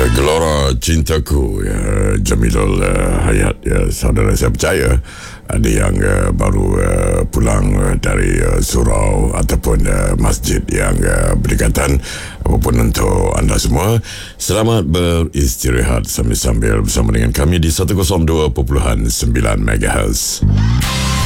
Gelora cintaku ya, Jamilul Hayat ya, saudara saya percaya ada yang baru pulang dari surau ataupun masjid yang berdekatan. Apapun untuk anda semua, selamat beristirahat sambil-sambil bersama dengan kami di 102.9 MHz.